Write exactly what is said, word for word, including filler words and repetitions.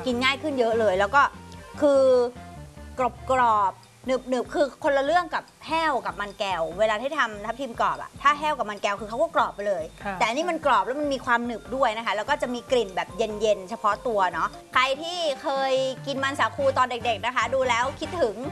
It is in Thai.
กินง่ายขึ้นเยอะเลยแล้วก็คือกรอบกรอบหนึบหนึบคือคนละเรื่องกับแห้วกับมันแก้วเวลาที่ทำทับทิมกรอบอะถ้าแห้วกับมันแก้วคือเขาก็กรอบไปเลยแต่อันนี้มันกรอบแล้วมันมีความหนึบด้วยนะคะแล้วก็จะมีกลิ่นแบบเย็นๆเฉพาะตัวเนาะใครที่เคยกินมันสาคูตอนเด็กๆนะคะดูแล้วคิดถึง